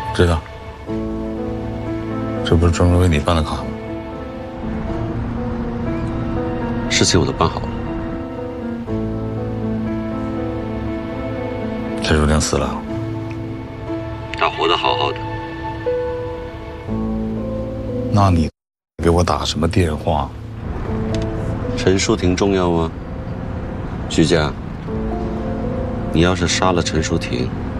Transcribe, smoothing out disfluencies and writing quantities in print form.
知道，这不是专门为你办的卡吗？ 事情我都办好了。 陈树亭死了， 他活得好好的。 那你给我打什么电话？ 陈树亭重要吗？徐家，你要是杀了陈树亭，